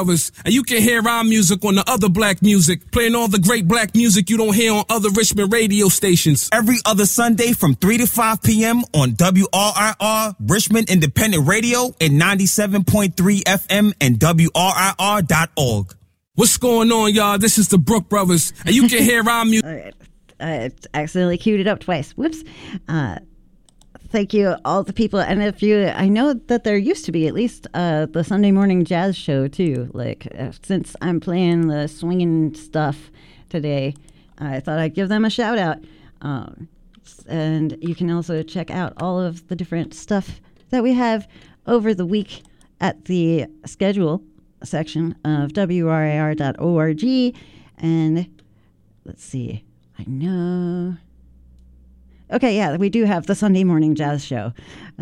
And you can hear our music on the other black music, playing all the great black music you don't hear on other Richmond radio stations. Every other Sunday from 3 to 5 p.m. on WRIR, Richmond Independent Radio, and 97.3 FM and WRIR.org. What's going on, y'all? This is the Brook Brothers, and you can hear our music. All right. I accidentally queued it up twice. Whoops. Thank you, all the people. And I know that there used to be at least the Sunday morning jazz show too. Like since I'm playing the swinging stuff today, I thought I'd give them a shout out. And you can also check out all of the different stuff that we have over the week at the schedule section of WRIR.org. And let's see, I know. Okay, yeah, we do have the Sunday morning jazz show.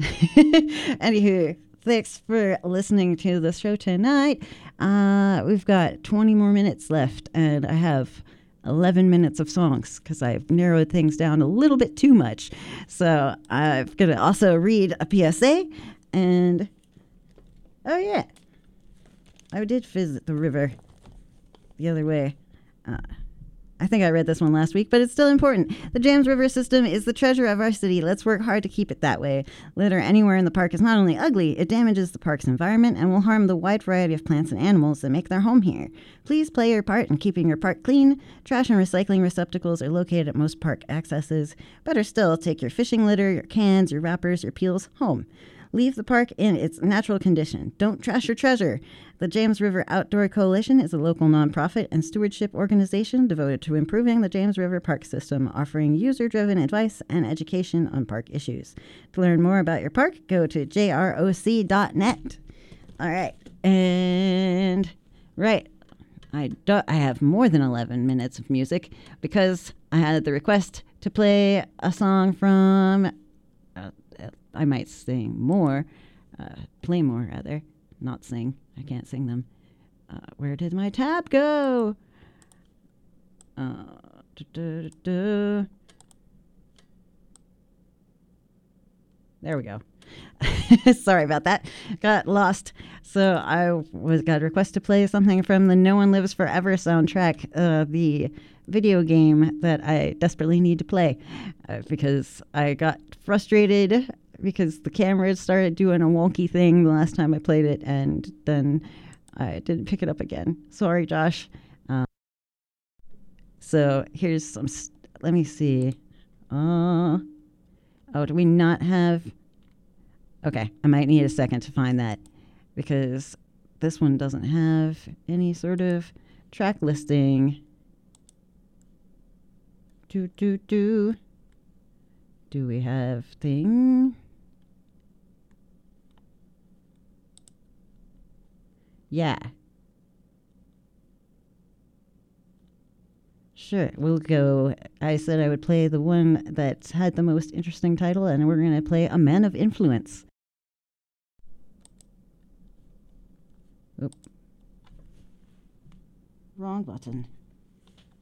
Anywho, thanks for listening to the show tonight. We've got 20 more minutes left, and I have 11 minutes of songs because I've narrowed things down a little bit too much. So I'm going to also read a PSA, and oh yeah, I did visit the river the other way. I think I read this one last week, but it's still important. The James River system is the treasure of our city. Let's work hard to keep it that way. Litter anywhere in the park is not only ugly, it damages the park's environment and will harm the wide variety of plants and animals that make their home here. Please play your part in keeping your park clean. Trash and recycling receptacles are located at most park accesses. Better still, take your fishing litter, your cans, your wrappers, your peels home. Leave the park in its natural condition. Don't trash your treasure. The James River Outdoor Coalition is a local nonprofit and stewardship organization devoted to improving the James River Park system, offering user-driven advice and education on park issues. To learn more about your park, go to jroc.net. All right. And right, I have more than 11 minutes of music because I had the request to play a song from... I might sing more, play more rather, not sing. I can't sing them. Where did my tab go? There we go. Sorry about that. Got lost. So I got a request to play something from the No One Lives Forever soundtrack, the video game that I desperately need to play because I got frustrated because the camera started doing a wonky thing the last time I played it, and then I didn't pick it up again. Sorry, Josh. So here's some... let me see. Oh, do we not have... Okay, I might need a second to find that because this one doesn't have any sort of track listing. Do we have thing? Yeah. Sure, we'll go. I said I would play the one that had the most interesting title, and we're going to play A Man of Influence. Oop. Wrong button.